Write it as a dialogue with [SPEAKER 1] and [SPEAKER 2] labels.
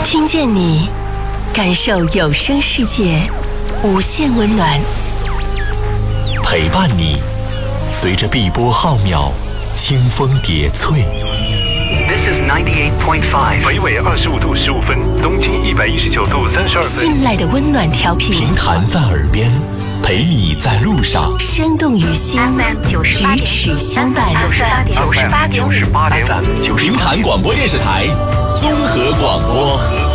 [SPEAKER 1] 听见你，感受有声世界无限温暖，
[SPEAKER 2] 陪伴你，随着碧波浩渺，清风叠翠。
[SPEAKER 3] This is 98.5，
[SPEAKER 4] 北纬25度15分，东经119度32分。
[SPEAKER 1] 信赖的温暖调频，
[SPEAKER 2] 平弹在耳边，陪你在路上，
[SPEAKER 1] 生动于心，咫尺相伴。
[SPEAKER 3] 98.5，
[SPEAKER 2] 平弹广播电视台综合广播。